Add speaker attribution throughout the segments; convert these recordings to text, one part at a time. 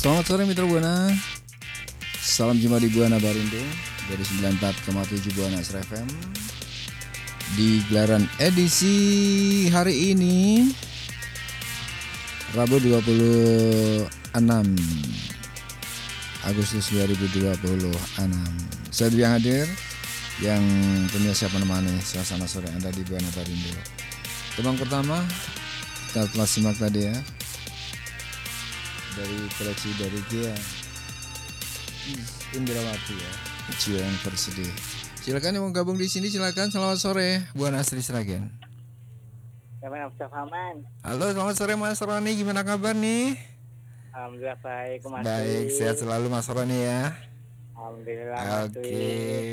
Speaker 1: Selamat sore Mitra Buana. Salam jumpa di Buana Barindo dari 94,7 Buana FM. Di gelaran edisi hari ini Rabu 26 Agustus 2026. Saya yang hadir, yang punya siapa menemani suasana sore Anda di Buana Barindo. Tembang pertama kita telah simak tadi ya, dari koleksi dari Gia Indrawati ya, Jiwa yang bersedih. Silakan yang mau gabung di sini, silakan. Selamat sore, Buana Asri Sragen. Halo, selamat sore Mas Roni, gimana kabar nih?
Speaker 2: Alhamdulillah baik, Mas.
Speaker 1: Baik, sehat selalu Mas Roni ya.
Speaker 2: Alhamdulillah.
Speaker 1: Oke.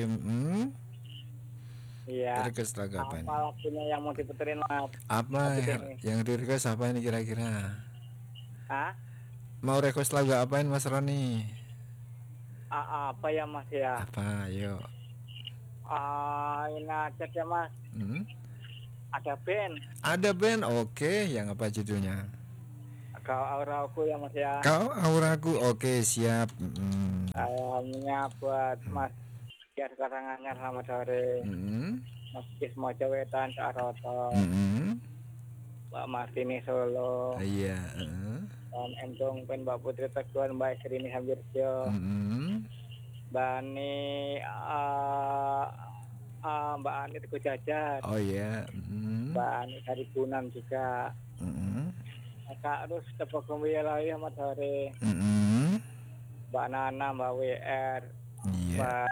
Speaker 2: Iya.
Speaker 1: Request lagu apa nih?
Speaker 2: Apa lagunya yang mau diputerin, Mas?
Speaker 1: Apa yang di request apa ini kira-kira?
Speaker 2: Hah?
Speaker 1: Mau request lagu apain Mas Roni?
Speaker 2: Apa ya, Mas ya?
Speaker 1: Apa, yuk.
Speaker 2: Ini aja ya, Mas. Ada band.
Speaker 1: Ada band, oke. Yang apa judulnya?
Speaker 2: Kau Auraku ya, Mas ya.
Speaker 1: Kau Auraku, oke, siap.
Speaker 2: Salamnya buat Mas Biar Karanganyar, selamat sore. Mas Kismo Jawetan Saroto. Mbak Martini Solo.
Speaker 1: Iya.
Speaker 2: Dan Entong Pen Mbak Putri Teguhan, Mbak Srini Hambirjo. Bani Mbak Ani Teguh Jajar.
Speaker 1: Oh iya.
Speaker 2: Mbak Ani dari Bunam juga. Kak Rus Tepok Kumbialai Ahmad Sore. Mbak Nana, Mbak WR. Mbak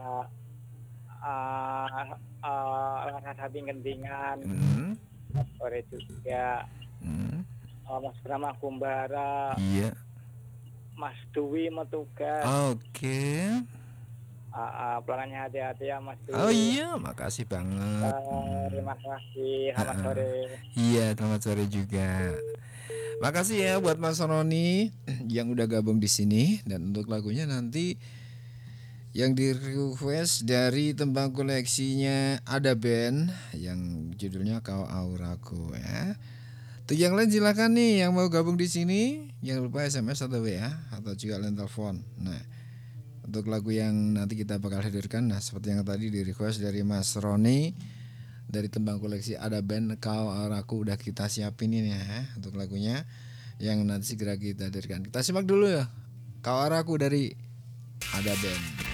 Speaker 2: Rasa Sabi Gentingan. Sore juga. Mas Brahma Kumbara.
Speaker 1: Iya.
Speaker 2: Mas Dwi Metugas.
Speaker 1: Oke.
Speaker 2: Pelanggannya hati-hati ya Mas Dwi.
Speaker 1: Oh iya, makasih banget.
Speaker 2: Terima kasih. Selamat sore.
Speaker 1: Iya, selamat sore juga. Makasih ya buat Mas Roni yang udah gabung di sini, dan untuk lagunya nanti yang di request dari tembang koleksinya Ada Band yang judulnya Kau Auraku ya. Untuk yang lain silakan nih yang mau gabung di sini, jangan lupa SMS atau WA atau juga line telepon. Nah, untuk lagu yang nanti kita bakal hadirkan, nah seperti yang tadi di request dari Mas Roni dari tembang koleksi Ada Band Kau Auraku udah kita siapin ini ya untuk lagunya yang nanti segera kita hadirkan. Kita simak dulu ya, Kau Auraku dari Ada Band.